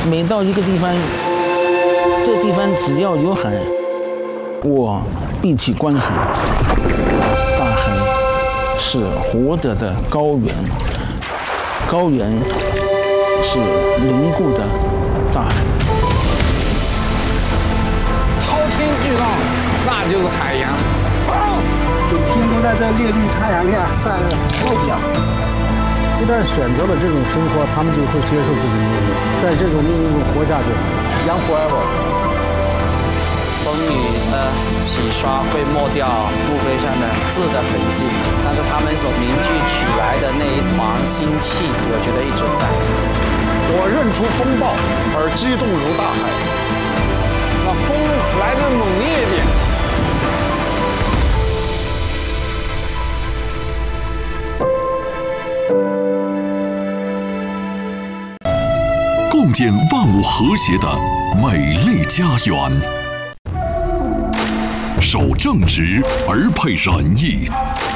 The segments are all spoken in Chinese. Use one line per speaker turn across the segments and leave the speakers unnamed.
每到一个地方，这地方只要有海，我闭起关海。大海是活着的高原，高原是凝固的大海。
滔天巨浪，那就是海洋。
整天都在这烈日太阳下站着受不了。一旦选择了这种生活，他们就会接受自己的命运，在这种命运中活下去。Young forever。
风雨的洗刷会抹掉墓碑上的字的痕迹，但是他们所凝聚起来的那一团心气，我觉得一直在。
我认出风暴而激动如大海，那风来得猛烈一点。
共建万物和谐的美丽家园。守正直而配仁义，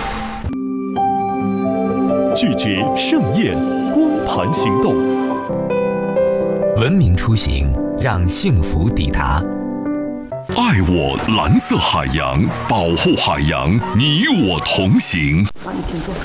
拒绝盛宴，光盘行动。
文明出行，让幸福抵达。
爱我蓝色海洋，保护海洋，你我同行。
请坐。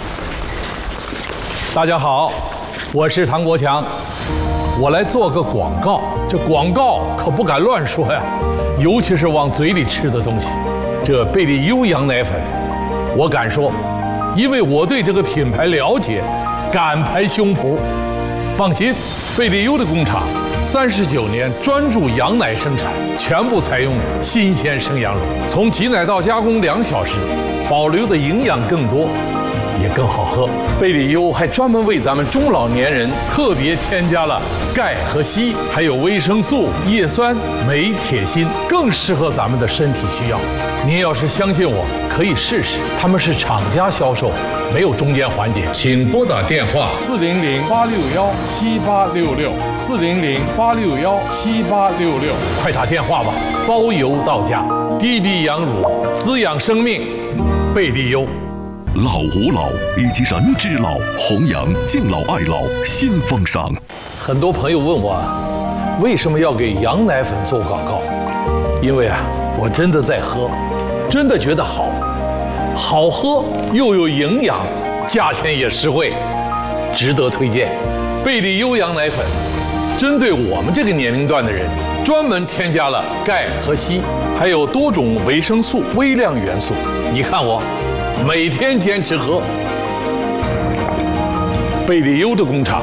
大家好，我是唐国强，我来做个广告。这广告可不敢乱说呀，尤其是往嘴里吃的东西。这贝利优羊奶粉，我敢说，因为我对这个品牌了解，敢拍胸脯。放心，贝利优的工厂39年专注羊奶生产，全部采用新鲜生羊乳，从挤奶到加工2小时，保留的营养更多，也更好喝。贝利优还专门为咱们中老年人特别添加了钙和硒，还有维生素、叶酸、镁、铁、锌，更适合咱们的身体需要。您要是相信我，可以试试。他们是厂家销售，没有中间环节。请拨打电话400-861-7866，400-861-7866，快打电话吧，包邮到家。滴滴羊乳，滋养生命，贝利优。
老吾老以及人之老，弘扬敬老爱老新风尚。
很多朋友问我，为什么要给羊奶粉做广告？因为我真的在喝，真的觉得好，好喝又有营养，价钱也实惠，值得推荐。贝利优羊奶粉，针对我们这个年龄段的人，专门添加了钙和硒，还有多种维生素、微量元素。你看我。每天坚持喝，贝利优的工厂